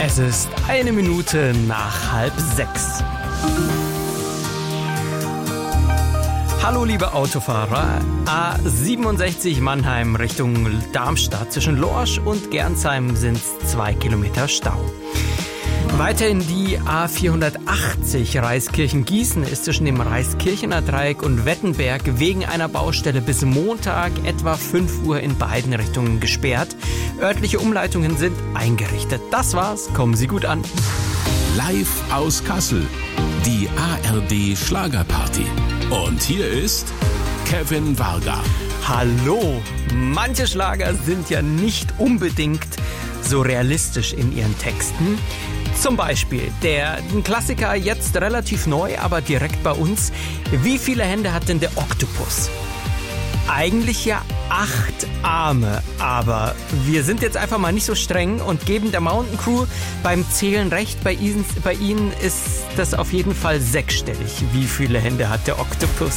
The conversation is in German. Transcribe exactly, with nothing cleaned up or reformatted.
Es ist eine Minute nach halb sechs. Hallo liebe Autofahrer, A siebenundsechzig Mannheim Richtung Darmstadt. Zwischen Lorsch und Gernsheim sind es zwei Kilometer Stau. Weiterhin die A vierhundertachtzig Reiskirchen-Gießen ist zwischen dem Reiskirchener Dreieck und Wettenberg wegen einer Baustelle bis Montag etwa fünf Uhr in beiden Richtungen gesperrt. Örtliche Umleitungen sind eingerichtet. Das war's, kommen Sie gut an. Live aus Kassel, die A R D Schlagerparty. Und hier ist Kevin Varga. Hallo! Manche Schlager sind ja nicht unbedingt so realistisch in ihren Texten. Zum Beispiel der Klassiker, jetzt relativ neu, aber direkt bei uns. Wie viele Hände hat denn der Oktopus? Eigentlich ja acht Arme, aber wir sind jetzt einfach mal nicht so streng und geben der Mountain Crew beim Zählen recht. Bei ihnen, bei ihnen ist das auf jeden Fall sechsstellig. Wie viele Hände hat der Oktopus?